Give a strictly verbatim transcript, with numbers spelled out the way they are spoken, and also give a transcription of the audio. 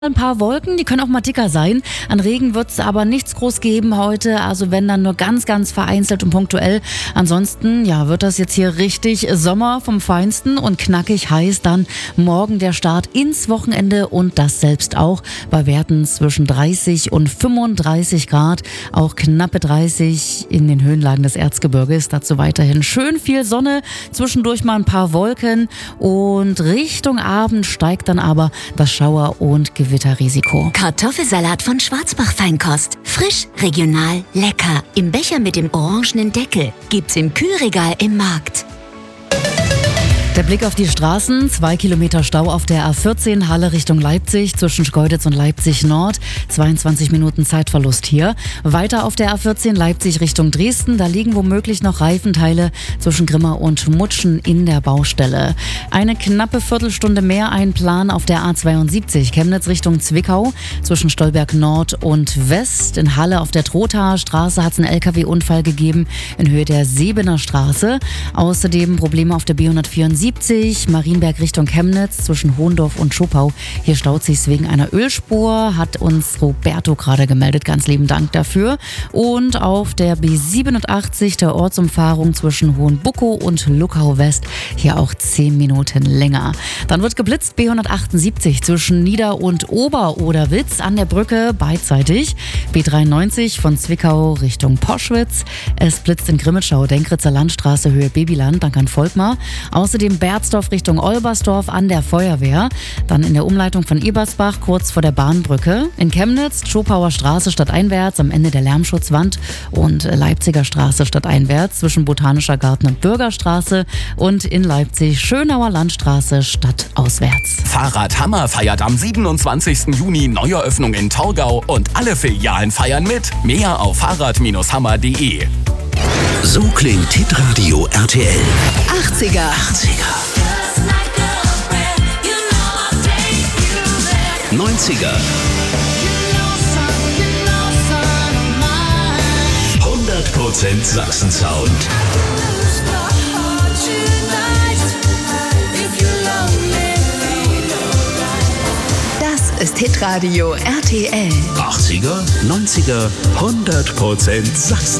Ein paar Wolken, die können auch mal dicker sein. An Regen wird es aber nichts groß geben heute. Also wenn dann nur ganz, ganz vereinzelt und punktuell. Ansonsten, ja, wird das jetzt hier richtig Sommer vom Feinsten und knackig heiß. Dann morgen der Start ins Wochenende und das selbst auch bei Werten zwischen dreißig und fünfunddreißig Grad. Auch knappe dreißig in den Höhenlagen des Erzgebirges. Dazu weiterhin schön viel Sonne, zwischendurch mal ein paar Wolken und Richtung Abend steigt dann aber das Schauer- und Gewitter. Gewitterrisiko. Kartoffelsalat von Schwarzbach Feinkost. Frisch, regional, lecker. Im Becher mit dem orangenen Deckel. Gibt's im Kühlregal im Markt. Der Blick auf die Straßen, zwei Kilometer Stau auf der A vierzehn, Halle Richtung Leipzig, zwischen Schkeuditz und Leipzig Nord, zweiundzwanzig Minuten Zeitverlust hier. Weiter auf der A vierzehn Leipzig Richtung Dresden, da liegen womöglich noch Reifenteile zwischen Grimma und Mutschen in der Baustelle. Eine knappe Viertelstunde mehr Einplan auf der A zweiundsiebzig, Chemnitz Richtung Zwickau, zwischen Stolberg Nord und West. In Halle auf der Trothaer Straße hat es einen L K W-Unfall gegeben in Höhe der Sebener Straße. Außerdem Probleme auf der B hundertvierundsiebzig, Marienberg Richtung Chemnitz zwischen Hohendorf und Schopau. Hier staut sich's wegen einer Ölspur, hat uns Roberto gerade gemeldet. Ganz lieben Dank dafür. Und auf der B siebenundachtzig, der Ortsumfahrung zwischen Hohenbuckow und Luckau West, hier auch zehn Minuten länger. Dann wird geblitzt B hundertachtundsiebzig zwischen Nieder- und Ober-Oderwitz an der Brücke beidseitig. B dreiundneunzig von Zwickau Richtung Poschwitz. Es blitzt in Grimmitschau, Denkritzer Landstraße Höhe Babyland, dank an Volkmar. Außerdem Berzdorf Richtung Olbersdorf an der Feuerwehr. Dann in der Umleitung von Ebersbach kurz vor der Bahnbrücke. In Chemnitz Schopauer Straße stadteinwärts am Ende der Lärmschutzwand und Leipziger Straße stadteinwärts zwischen Botanischer Garten und Bürgerstraße und in Leipzig Schönauer Landstraße stadtauswärts. Fahrradhammer feiert am siebenundzwanzigsten Juni Neueröffnung in Torgau und alle Filialen feiern mit. Mehr auf fahrrad Hammer punkt de. So klingt Hitradio R T L. achtziger. achtziger. neunziger. hundert Prozent Sachsen-Sound. Das ist Hitradio R T L. achtziger, neunziger, hundert Prozent Sachsen.